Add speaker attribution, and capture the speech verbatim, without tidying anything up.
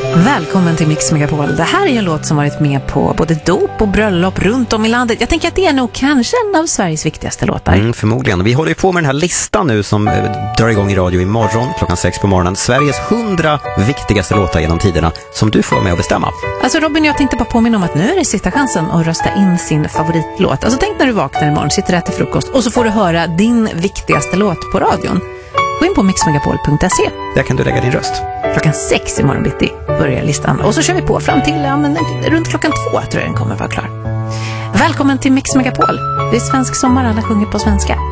Speaker 1: Välkommen till Mix Megapol. Det här är en låt som varit med på både dop och bröllop runt om i landet. Jag tänker att det är nog kanske en av Sveriges viktigaste låtar.
Speaker 2: Mm, förmodligen. Vi håller ju på med den här listan nu som eh, drar igång i radio imorgon klockan sex på morgonen. Sveriges hundra viktigaste låtar genom tiderna som du får vara med och bestämma.
Speaker 1: Alltså Robin, jag tänkte bara påminna om att nu är det sista chansen att rösta in sin favoritlåt. Alltså tänk när du vaknar imorgon, sitter där till frukost och så får du höra din viktigaste låt på radion. Gå in på mix megapol punkt se.
Speaker 2: Där kan du lägga din röst.
Speaker 1: Klockan sex imorgon bitti börjar listan. Och så kör vi på fram till ja, men, runt klockan två tror jag den kommer vara klar. Välkommen till Mix Megapol. Det är svensk sommar, alla sjunger på svenska.